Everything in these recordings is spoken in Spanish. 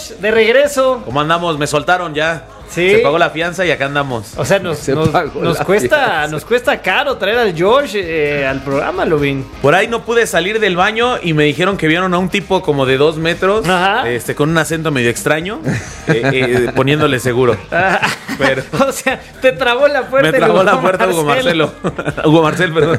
Josh, de regreso. ¿Cómo andamos? Me soltaron ya. Sí. Se pagó la fianza y acá andamos. O sea, nos cuesta caro traer al Josh al programa, Lubin. Por ahí no pude salir del baño y me dijeron que vieron a un tipo como de 2 metros, con un acento medio extraño, poniéndole seguro. Pero, o sea, te trabó la puerta. Me trabó la puerta Hugo Marcelo. Hugo Marcel, perdón.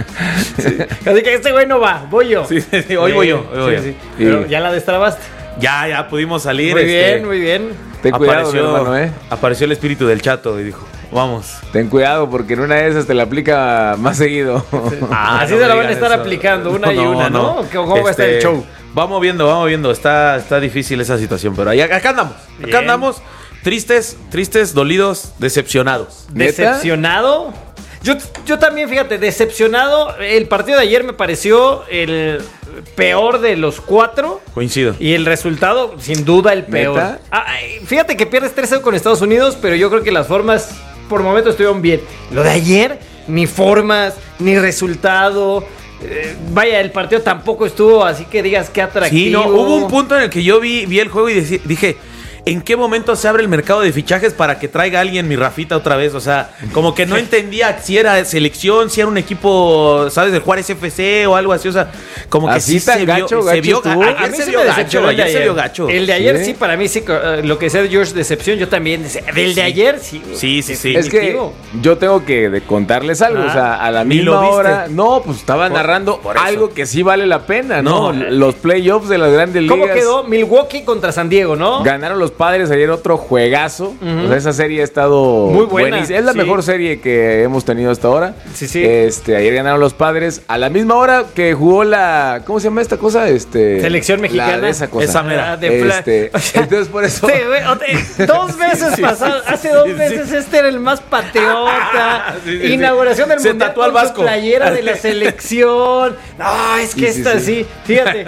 Sí. Así que este güey no va, voy yo. Sí, hoy voy yo. Sí. Pero ya la destrabaste. Ya pudimos salir. Muy bien. Ten cuidado, hermano, Apareció el espíritu del Chato y dijo, vamos. Ten cuidado porque en una de esas te la aplica más seguido. Así se la van a estar aplicando una y una, ¿no? ¿Cómo va a estar el show? Vamos viendo. Está difícil esa situación, pero acá andamos. Bien. Acá andamos. Tristes, dolidos, decepcionados. ¿Decepcionado? Yo también, fíjate, decepcionado. El partido de ayer me pareció el peor de los 4. Coincido. Y el resultado, sin duda, el peor. Fíjate que pierdes 3-0 con Estados Unidos, pero yo creo que las formas por momentos estuvieron bien. Lo de ayer, ni formas, ni resultado. Vaya, el partido tampoco estuvo así que digas qué atractivo. Sí, no, hubo un punto en el que yo vi el juego y dije... ¿En qué momento se abre el mercado de fichajes para que traiga a alguien mi Rafita otra vez? O sea, como que no entendía si era selección, si era un equipo, ¿sabes? De Juárez FC o algo así. O sea, como que así sí se vio gacho. Ayer se vio gacho. El de ayer sí, para mí sí, lo que sea George decepción, yo también. Del de ayer sí. Sí. Es que yo tengo que contarles algo. O sea, a la misma hora. No, pues estaba narrando algo que sí vale la pena, ¿no? Los playoffs de las grandes ligas. ¿Cómo quedó? Milwaukee contra San Diego, ¿no? Ganaron los Padres ayer, otro juegazo. O sea, esa serie ha estado muy buena. Buenísima. Es la mejor serie que hemos tenido hasta ahora. Sí. Ayer ganaron los Padres a la misma hora que jugó la... ¿Cómo se llama esta cosa? Selección mexicana. Esa cosa. Esa mera. Entonces por eso... Sí, 2 veces pasado. Hace 2 meses este era el más patriota. Inauguración del Mundial. Se tatuó al Vasco. Su playera de la selección. No, es que sí. Fíjate.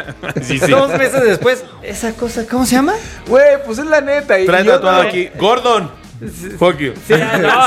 2 meses después, esa cosa, ¿cómo se llama? Güey, pues es la neta. Trae tatuado aquí. Gordon. Fuck you. Sí,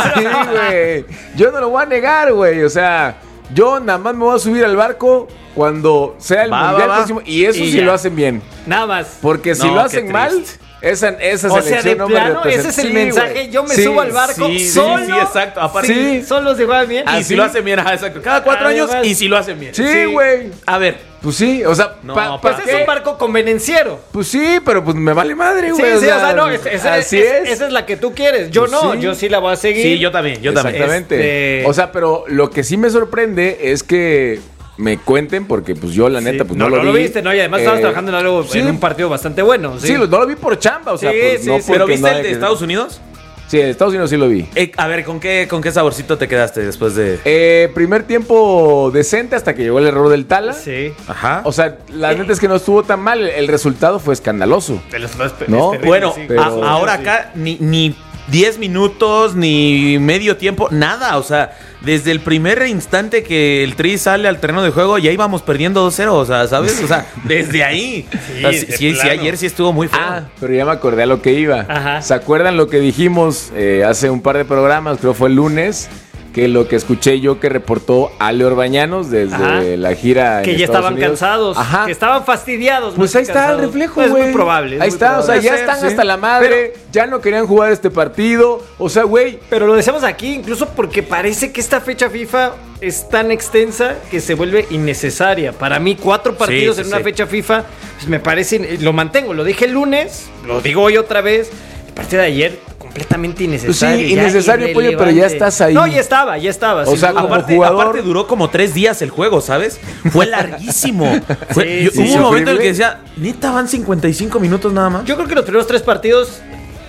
güey. Yo no lo voy a negar, güey. O sea, yo nada más me voy a subir al barco cuando sea el Mundial próximo. Y eso sí lo hacen bien. Nada más. Porque si lo hacen mal... Esa o sea, de plano, ese es el mensaje. Güey. Yo me subo al barco solo. Sí, exacto. Aparte, solo se juegan bien. Y si lo hacen bien, exacto. Cada 4 años y si lo hacen bien. Sí, güey. A ver. Pues sí, o sea, pues es un barco convenenciero. Pues sí, pero pues me vale madre, güey. Sí, o sea, no, esa es la que tú quieres. Yo no, yo sí la voy a seguir. Sí, yo también. Exactamente. O sea, pero lo que sí me sorprende es que me cuenten, porque pues yo la neta pues no lo vi. No lo viste, ¿no? Y además estabas trabajando en algo, en un partido bastante bueno. Sí, no lo vi por chamba, o sea, pues, no. ¿Pero viste el de Estados Unidos? Sí, en Estados Unidos sí lo vi. A ver, ¿con qué saborcito te quedaste después de...? Primer tiempo decente hasta que llegó el error del Tala. Sí. Ajá. O sea, la neta es que no estuvo tan mal. El resultado fue escandaloso. ¿No? Bueno, ahora acá ni 10 minutos, ni medio tiempo, nada. O sea, desde el primer instante que el Tri sale al terreno de juego, ya íbamos perdiendo 2-0, o sea, ¿sabes? O sea, desde ahí. Sí, ayer sí estuvo muy feo. Pero ya me acordé a lo que iba. Ajá. ¿Se acuerdan lo que dijimos hace un par de programas? Creo fue el lunes. Que lo que escuché yo que reportó Ale Orbañanos desde la gira que en ya Estados estaban Unidos. cansados, que estaban fastidiados. Pues ahí está el reflejo, güey. Es muy probable. Ahí está, o sea, ya están hasta la madre, ya no querían jugar este partido, o sea, güey. Pero lo decíamos aquí, incluso porque parece que esta fecha FIFA es tan extensa que se vuelve innecesaria. Para mí, 4 partidos en una fecha FIFA, pues me parece, lo mantengo, lo dije el lunes, lo digo hoy otra vez, el partido de ayer completamente innecesario. Pues sí, innecesario, Pollo, pero ya estás ahí. No, ya estaba. O sea, como jugador... aparte duró como 3 días el juego, ¿sabes? Fue larguísimo. Hubo un momento en el que decía, neta, van 55 minutos nada más. Yo creo que los primeros 3 partidos...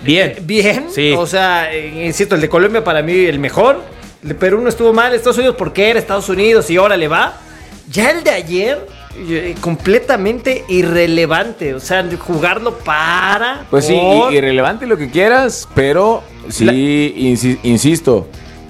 Bien. Sí. O sea, insisto, el de Colombia para mí el mejor. El de Perú no estuvo mal. Estados Unidos porque era Estados Unidos y ahora le va. Ya el de ayer... completamente irrelevante, o sea, jugarlo para... Pues sí, irrelevante lo que quieras, pero sí, insisto,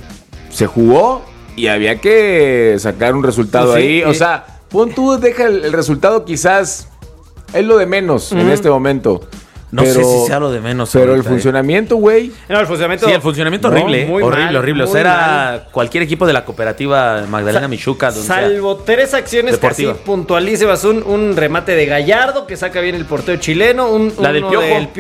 se jugó y había que sacar un resultado ahí, o sea, pon tú, deja el resultado, quizás es lo de menos en este momento. No sé si sea lo de menos. Pero el funcionamiento, güey. No, el funcionamiento. Sí, el funcionamiento horrible. Horrible. O sea, era mal. Cualquier equipo de la cooperativa Magdalena Michuca. Salvo 3 acciones deportiva. Que así puntualísimas. Un remate de Gallardo que saca bien el portero chileno. La del Piojo.